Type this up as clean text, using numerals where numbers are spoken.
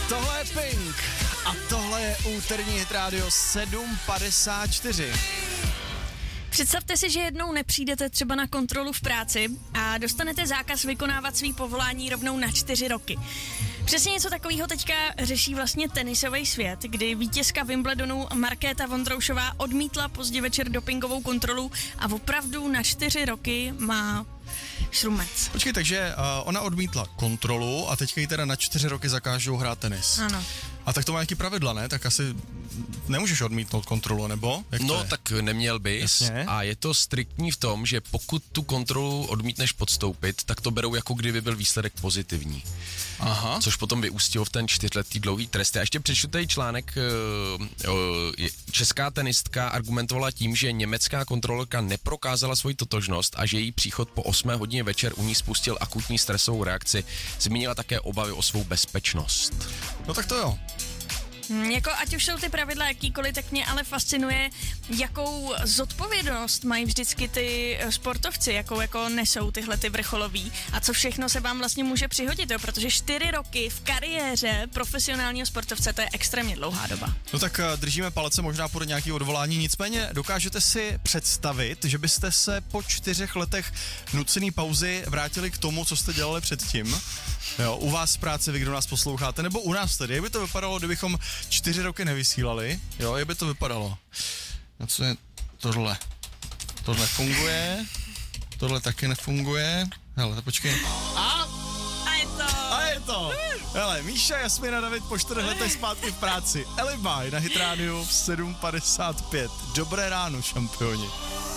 Tohle je Pink a tohle je úterní hit rádio 754. Představte si, že jednou nepřijdete třeba na kontrolu v práci a dostanete zákaz vykonávat svý povolání rovnou na 4 roky. Přesně něco takového teďka řeší vlastně tenisový svět, kdy vítězka Wimbledonu Markéta Vondroušová odmítla pozdě večer dopingovou kontrolu a opravdu na 4 roky má šrumec. Počkej, takže ona odmítla kontrolu a teďka jí teda na 4 roky zakážou hrát tenis. Ano. A tak to má nějaký pravidla, ne? Tak asi nemůžeš odmítnout kontrolu, nebo? Jak to je? Tak neměl bys. Jasně. A je to striktní v tom, že pokud tu kontrolu odmítneš podstoupit, tak to berou jako kdyby byl výsledek pozitivní. Aha. Což potom vyústilo v ten 4letý dlouhý trest. Já ještě přečtu tady článek. Česká tenistka argumentovala tím, že německá kontrolorka neprokázala svoji totožnost a že její příchod po 8 hodině večer u ní spustil akutní stresovou reakci. Zmínila také obavy o svou bezpečnost. No tak to jo. Jako ať už jsou ty pravidla jakýkoliv, tak mě ale fascinuje, jakou zodpovědnost mají vždycky ty sportovci, jakou jako nesou tyhle ty vrcholoví a co všechno se vám vlastně může přihodit, jo? Protože 4 roky v kariéře profesionálního sportovce, to je extrémně dlouhá doba. No tak držíme palce, možná bude nějaký odvolání, nicméně dokážete si představit, že byste se po 4 letech nucený pauzy vrátili k tomu, co jste dělali předtím? Jo, u vás v práci, vy, kdo nás posloucháte, nebo u nás tady. Jak by to vypadalo, kdybychom 4 roky nevysílali? Jo, jak by to vypadalo? A co je tohle? Tohle funguje, tohle taky nefunguje. Hele, počkej. A je to! A je to! Hele, Míša, Jasmina, David po 4 letech zpátky v práci. Alibi na Hit rádiu v 7:55. Dobré ráno, šampioni.